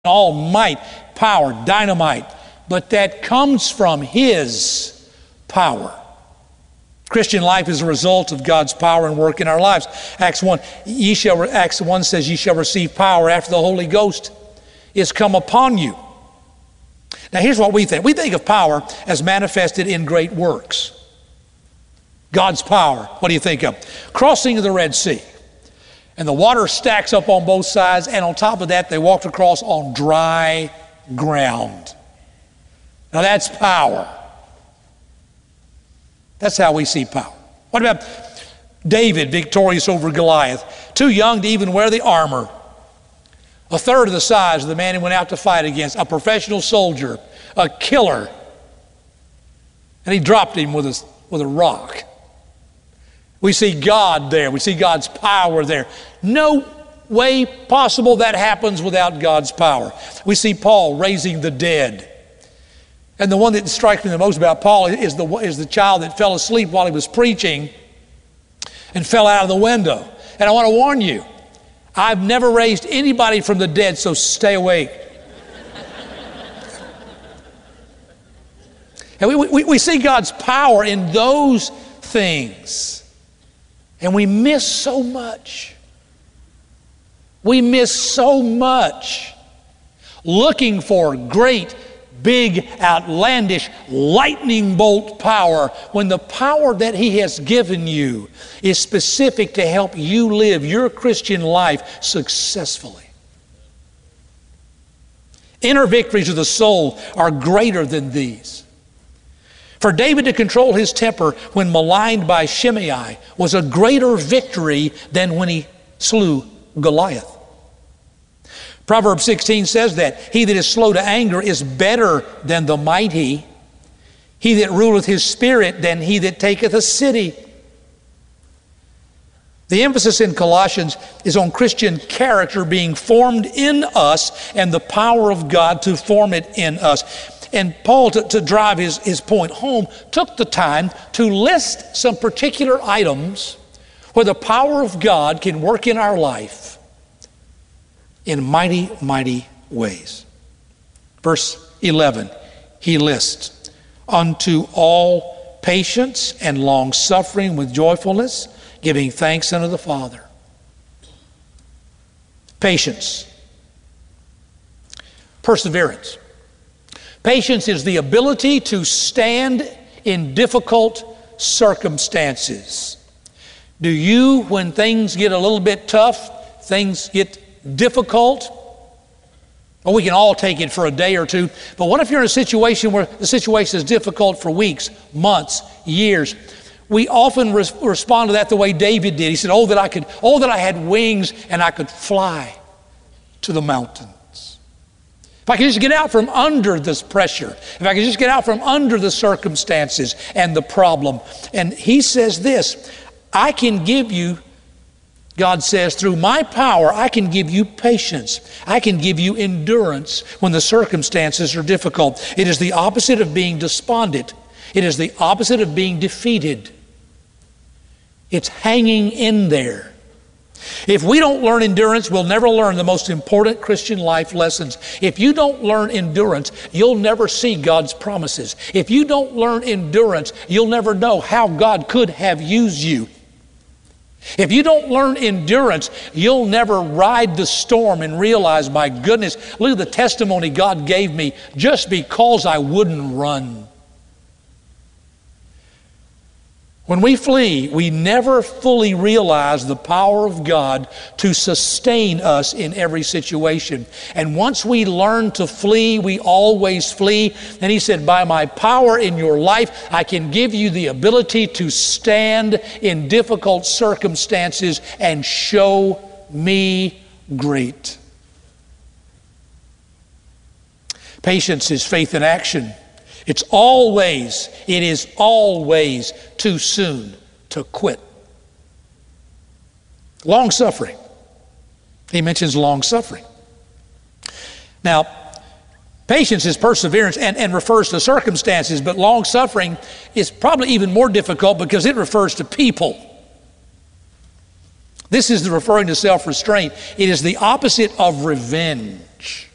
all might, power, dynamite, but that comes from His power. Christian life is a result of God's power and work in our lives. Acts 1 says, "Ye shall receive power after the Holy Ghost is come upon you." Now here's what we think. We think of power as manifested in great works. God's power, what do you think of? Crossing of the Red Sea. And the water stacks up on both sides, and on top of that, they walked across on dry ground. Now that's power. That's how we see power. What about David, victorious over Goliath? Too young to even wear the armor. A third of the size of the man he went out to fight against, a professional soldier, a killer. And he dropped him with a rock. We see God there. We see God's power there. No way possible that happens without God's power. We see Paul raising the dead. And the one that strikes me the most about Paul is the child that fell asleep while he was preaching and fell out of the window. And I want to warn you, I've never raised anybody from the dead, so stay awake. And we see God's power in those things. And we miss so much. We miss so much looking for great, big, outlandish, lightning bolt power when the power that He has given you is specific to help you live your Christian life successfully. Inner victories of the soul are greater than these. For David to control his temper when maligned by Shimei was a greater victory than when he slew Goliath. Proverbs 16 says that he that is slow to anger is better than the mighty, he that ruleth his spirit than he that taketh a city. The emphasis in Colossians is on Christian character being formed in us and the power of God to form it in us. And Paul, to drive his point home, took the time to list some particular items where the power of God can work in our life in mighty, mighty ways. Verse 11, he lists, "Unto all patience and long-suffering with joyfulness, giving thanks unto the Father." Patience. Perseverance. Patience is the ability to stand in difficult circumstances. Do you, when things get a little bit tough, things get difficult? Well, we can all take it for a day or two, but what if you're in a situation where the situation is difficult for weeks, months, years? We often respond to that the way David did. He said, oh, that I had wings and I could fly to the mountains. If I could just get out from under this pressure, if I could just get out from under the circumstances and the problem. And he says this, I can give you, God says, through my power, I can give you patience. I can give you endurance when the circumstances are difficult. It is the opposite of being despondent. It is the opposite of being defeated. It's hanging in there. If we don't learn endurance, we'll never learn the most important Christian life lessons. If you don't learn endurance, you'll never see God's promises. If you don't learn endurance, you'll never know how God could have used you. If you don't learn endurance, you'll never ride the storm and realize, my goodness, look at the testimony God gave me just because I wouldn't run. When we flee, we never fully realize the power of God to sustain us in every situation. And once we learn to flee, we always flee. And he said, by my power in your life, I can give you the ability to stand in difficult circumstances and show me great. Patience is faith in action. It is always too soon to quit. Long-suffering. He mentions long-suffering. Now, patience is perseverance and refers to circumstances, but long-suffering is probably even more difficult because it refers to people. This is referring to self-restraint. It is the opposite of revenge.